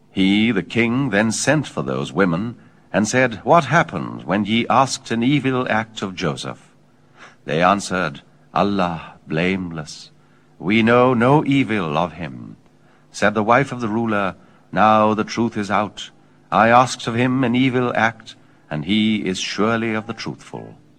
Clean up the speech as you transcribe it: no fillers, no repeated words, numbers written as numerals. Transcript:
He, the king, then sent for those women, and said, What happened when ye asked an evil act of Joseph? They answered, Allah blameless. We know no evil of him. Said the wife of the ruler, Now the truth is out. I asked of him an evil act, and he is surely of the truthful.